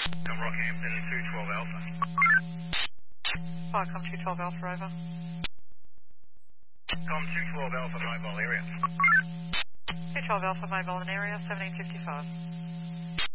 Com Rockhampton 212 Alpha. Viacom 212 Alpha, over. Com 212 Alpha mobile area. 212 Alpha, mobile in area, 1755.